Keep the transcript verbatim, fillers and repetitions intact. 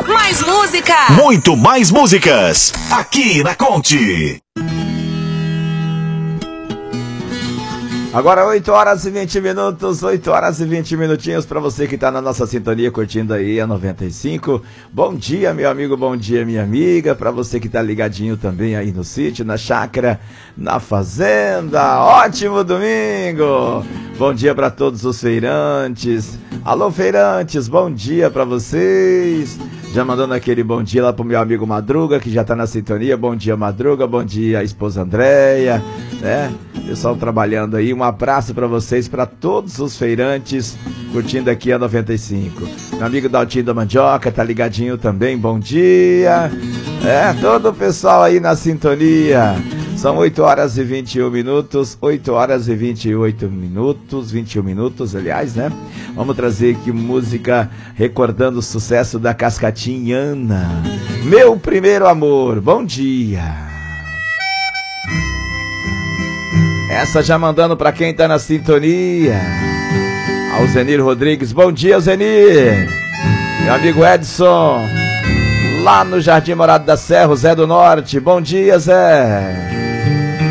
mais música. Muito mais músicas. Aqui na Conte. Agora oito horas e vinte minutos, oito horas e vinte minutinhos para você que está na nossa sintonia curtindo aí a noventa e cinco. Bom dia, meu amigo, bom dia, minha amiga. Para você que está ligadinho também aí no sítio, na chácara, na fazenda. Ótimo domingo. Bom dia para todos os feirantes. Alô, feirantes, bom dia para vocês. Já mandando aquele bom dia lá pro meu amigo Madruga, que já tá na sintonia. Bom dia, Madruga. Bom dia, a esposa Andréia, né? Pessoal trabalhando aí. Um abraço para vocês, para todos os feirantes curtindo aqui a noventa e cinco. Meu amigo Daltinho da Mandioca tá ligadinho também. Bom dia. É, todo o pessoal aí na sintonia. São oito horas e vinte e um minutos, oito horas e vinte e oito minutos, vinte e um minutos, aliás, né? Vamos trazer aqui música recordando o sucesso da Cascatinhana. Meu primeiro amor, bom dia. Essa já mandando pra quem tá na sintonia. Ao Zenir Rodrigues, bom dia, Zenir. Meu amigo Edson, lá no Jardim Morado da Serra, Zé do Norte, bom dia, Zé.